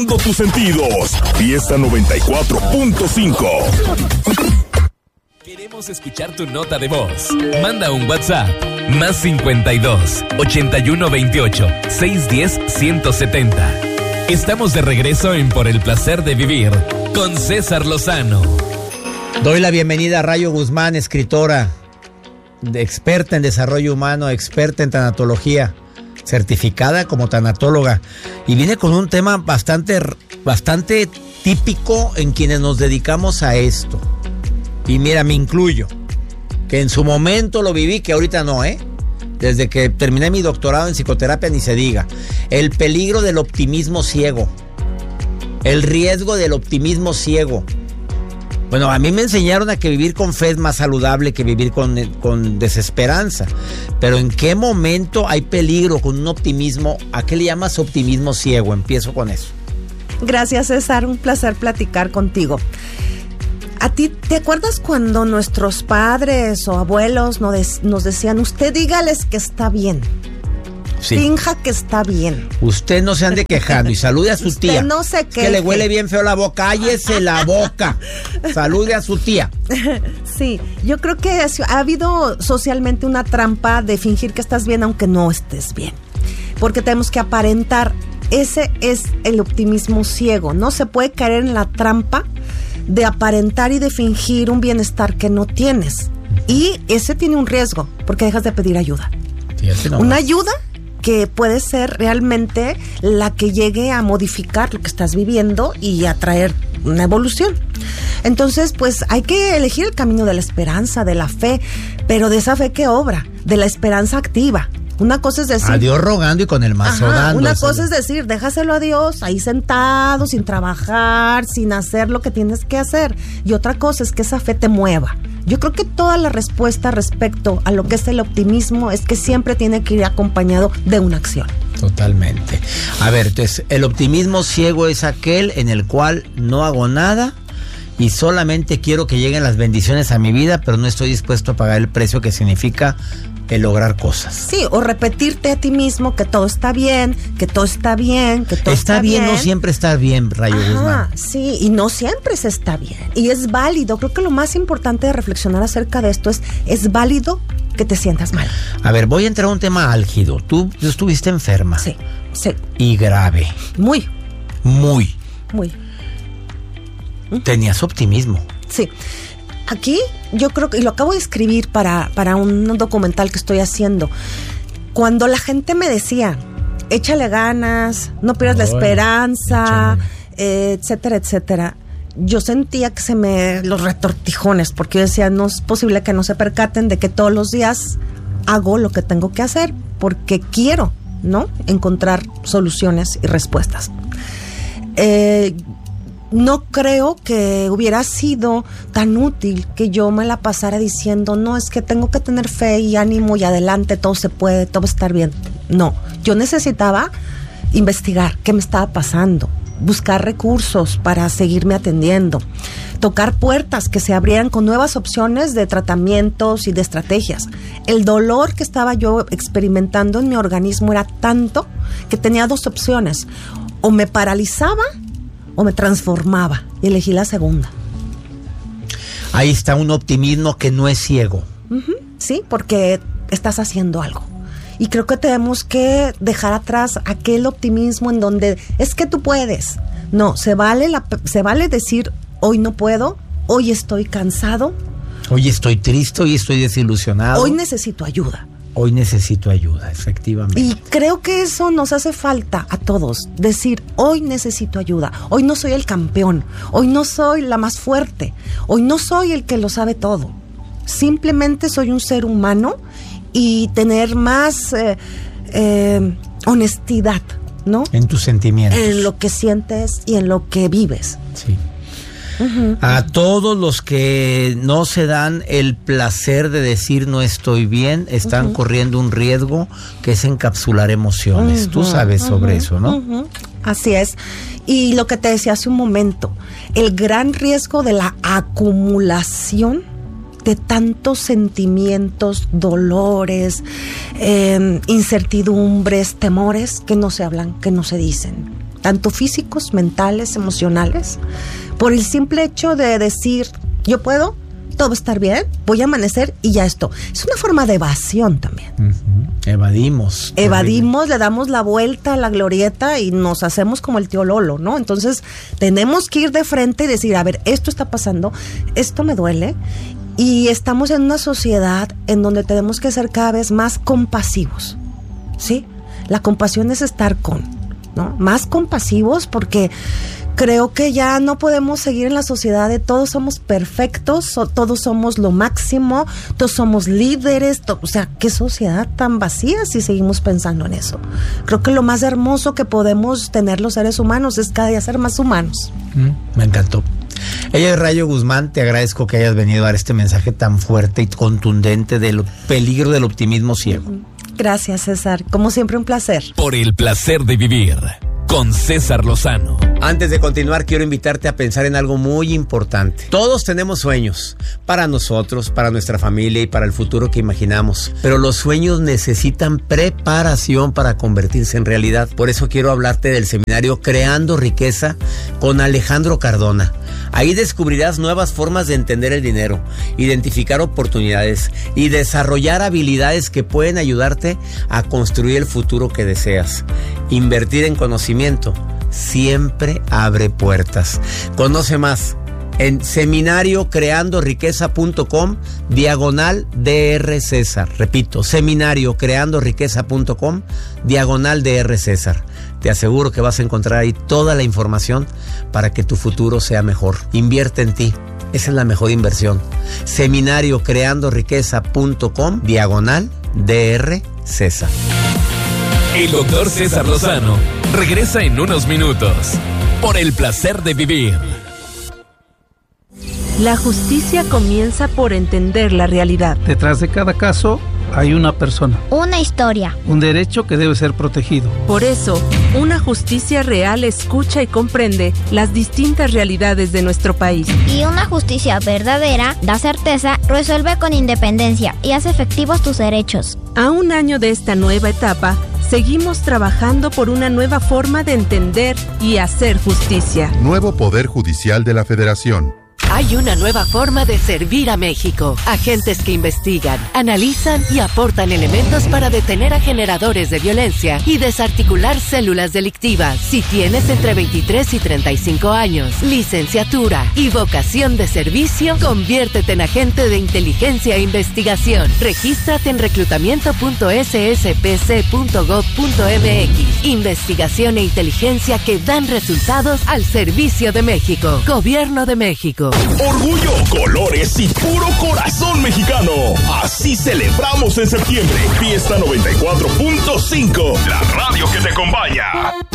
Tus sentidos. Fiesta 94.5. Queremos escuchar tu nota de voz. Manda un WhatsApp. Más 52 81 28 610 170. Estamos de regreso en Por el Placer de Vivir con César Lozano. Doy la bienvenida a Rayo Guzmán, escritora, experta en desarrollo humano, experta en tanatología, certificada como tanatóloga, y viene con un tema bastante típico en quienes nos dedicamos a esto. Y mira, me incluyo, que en su momento lo viví, que ahorita no, desde que terminé mi doctorado en psicoterapia ni se diga. El peligro del optimismo ciego, el riesgo del optimismo ciego. Bueno, a mí me enseñaron a que vivir con fe es más saludable que vivir con desesperanza. Pero ¿en qué momento hay peligro con un optimismo? ¿A qué le llamas optimismo ciego? Empiezo con eso. Gracias, César. Un placer platicar contigo. ¿A ti te acuerdas cuando nuestros padres o abuelos nos decían, usted dígales que está bien? Sí. Finja que está bien. Usted no se ande quejando y salude a su tía. Usted no se queje. Que le huele bien feo la boca. Cállese la boca. Salude a su tía. Sí, yo creo que ha habido socialmente una trampa de fingir que estás bien aunque no estés bien. Porque tenemos que aparentar. Ese es el optimismo ciego. No se puede caer en la trampa de aparentar y de fingir un bienestar que no tienes. Y ese tiene un riesgo porque dejas de pedir ayuda. Sí, una ayuda que puede ser realmente la que llegue a modificar lo que estás viviendo y a traer una evolución. Entonces, pues hay que elegir el camino de la esperanza, de la fe, pero de esa fe que obra, de la esperanza activa. Una cosa es decir... A Dios rogando y con el mazo dando. Una cosa es decir, déjaselo a Dios, ahí sentado, sin trabajar, sin hacer lo que tienes que hacer. Y otra cosa es que esa fe te mueva. Yo creo que toda la respuesta respecto a lo que es el optimismo es que siempre tiene que ir acompañado de una acción. Totalmente. A ver, entonces, el optimismo ciego es aquel en el cual no hago nada y solamente quiero que lleguen las bendiciones a mi vida, pero no estoy dispuesto a pagar el precio que significa el lograr cosas. Sí, o repetirte a ti mismo que todo está bien, que todo está bien, que todo está bien. No siempre está bien, Rayo Guzmán. Sí, y no siempre se está bien. Y es válido. Creo que lo más importante de reflexionar acerca de esto es válido que te sientas mal. A ver, voy a entrar a un tema álgido. Tú estuviste enferma. Sí. Y grave. Muy. Tenías optimismo. Sí. Aquí yo creo que, y lo acabo de escribir para un documental que estoy haciendo, cuando la gente me decía, échale ganas, no pierdas la esperanza, etcétera, etcétera, yo sentía que se me los retortijones, porque yo decía, no es posible que no se percaten de que todos los días hago lo que tengo que hacer, porque quiero, ¿no?, encontrar soluciones y respuestas. No creo que hubiera sido tan útil que yo me la pasara diciendo, no, es que tengo que tener fe y ánimo y adelante, todo se puede, todo va a estar bien. No, yo necesitaba investigar qué me estaba pasando, buscar recursos para seguirme atendiendo, tocar puertas que se abrieran con nuevas opciones de tratamientos y de estrategias. El dolor que estaba yo experimentando en mi organismo era tanto que tenía dos opciones, o me paralizaba o me transformaba, y elegí la segunda. Ahí está un optimismo que no es ciego. Sí, porque estás haciendo algo. Y creo que tenemos que dejar atrás aquel optimismo en donde es que tú puedes. No, se vale decir, hoy no puedo, hoy estoy cansado. Hoy estoy triste, hoy estoy desilusionado. Hoy necesito ayuda. Hoy necesito ayuda, efectivamente. Y creo que eso nos hace falta a todos, decir, hoy necesito ayuda, hoy no soy el campeón, hoy no soy la más fuerte, hoy no soy el que lo sabe todo. Simplemente soy un ser humano y tener más honestidad, ¿no? En tus sentimientos. En lo que sientes y en lo que vives. Sí. A todos los que no se dan el placer de decir no estoy bien, están corriendo un riesgo que es encapsular emociones. Tú sabes sobre eso, ¿no? Así es. Y lo que te decía hace un momento, el gran riesgo de la acumulación de tantos sentimientos, dolores, incertidumbres, temores que no se hablan, que no se dicen. tanto físicos, mentales, emocionales, por el simple hecho de decir, yo puedo, todo va a estar bien, voy a amanecer y ya esto. Es una forma de evasión también. Evadimos, le damos la vuelta a la glorieta y nos hacemos como el tío Lolo, ¿no? Entonces tenemos que ir de frente y decir, a ver, esto está pasando, esto me duele, y estamos en una sociedad en donde tenemos que ser cada vez más compasivos, ¿sí? La compasión es estar ¿no? Más compasivos, porque creo que ya no podemos seguir en la sociedad de todos somos perfectos, o todos somos lo máximo, todos somos líderes, o sea, qué sociedad tan vacía si seguimos pensando en eso. Creo que lo más hermoso que podemos tener los seres humanos es cada día ser más humanos. Me encantó. Ella es Rayo Guzmán, te agradezco que hayas venido a dar este mensaje tan fuerte y contundente del peligro del optimismo ciego. Gracias, César. Como siempre, un placer. Por el placer de vivir, con César Lozano. Antes de continuar, quiero invitarte a pensar en algo muy importante. Todos tenemos sueños, para nosotros, para nuestra familia y para el futuro que imaginamos. Pero los sueños necesitan preparación para convertirse en realidad. Por eso quiero hablarte del seminario Creando Riqueza con Alejandro Cardona. Ahí descubrirás nuevas formas de entender el dinero, identificar oportunidades y desarrollar habilidades que pueden ayudarte a construir el futuro que deseas. Invertir en conocimiento siempre abre puertas. Conoce más en seminariocreandoriqueza.com/Dr. César. Repito, seminariocreandoriqueza.com/Dr. César. Te aseguro que vas a encontrar ahí toda la información para que tu futuro sea mejor. Invierte en ti. Esa es la mejor inversión. seminariocreandoriqueza.com/Dr. César. El doctor César Lozano regresa en unos minutos. Por el placer de vivir. La justicia comienza por entender la realidad. Detrás de cada caso hay una persona. Una historia. Un derecho que debe ser protegido. Por eso, una justicia real escucha y comprende las distintas realidades de nuestro país. Y una justicia verdadera da certeza, resuelve con independencia y hace efectivos tus derechos. A un año de esta nueva etapa, seguimos trabajando por una nueva forma de entender y hacer justicia. Nuevo Poder Judicial de la Federación. Hay una nueva forma de servir a México. Agentes que investigan, analizan y aportan elementos para detener a generadores de violencia y desarticular células delictivas. Si tienes entre 23 y 35 años, licenciatura y vocación de servicio, conviértete en agente de inteligencia e investigación. Regístrate en reclutamiento.sspc.gov.mx. Investigación e inteligencia que dan resultados al servicio de México. Gobierno de México. Orgullo, colores y puro corazón mexicano. Así celebramos en septiembre. Fiesta 94.5, la radio que te acompaña.